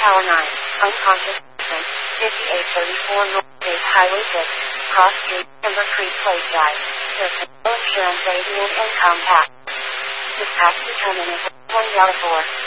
Tower 9, unconscious person, 5834 North State Highway 6, Cross Street, Timber Creek Place Drive, Houston, no insurance, AD and income tax. Dispatch determinant, $1 for.